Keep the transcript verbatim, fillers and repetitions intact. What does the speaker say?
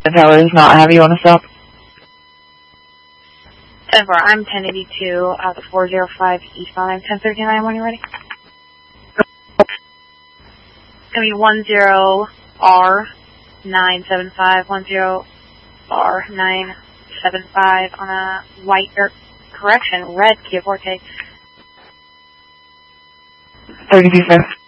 The tower does not have you on a stop. ten four, I'm ten eighty-two, out of four oh five eastbound. I'm ten thirty-nine when you're ready. It's going to be one zero R nine seven five, one zero R nine seven five on a white, er, correction, red Kia Forte. thirty-two, sir.